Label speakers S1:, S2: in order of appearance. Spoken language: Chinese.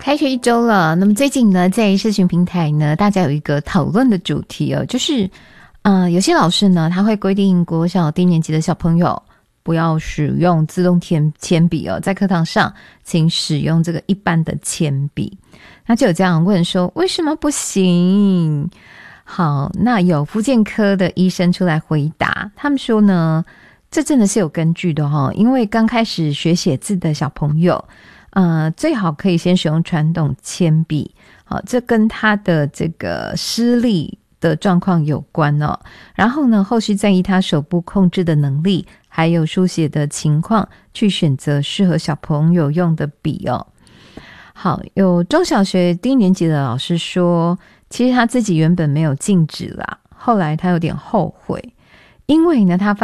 S1: 开学一周了，那么最近呢，在社群平台呢，大家有一个讨论的主题哦，就是有些老师呢，他会规定国小低年级的小朋友不要使用自动铅笔哦，在课堂上请使用这个一般的铅笔。那就有家长问说，为什么不行？好，那有复健科的医生出来回答，他们说呢，这真的是有根据的哦，因为刚开始学写字的小朋友最好可以先使用传统铅笔，好，这跟他的这个施力的状况有关哦。然后呢，后续再依他手部控制的能力，还有书写的情况，去选择适合小朋友用的笔哦。好，有中小学低年级的老师说，其实他自己原本没有禁止啦，后来他有点后悔，因为呢，他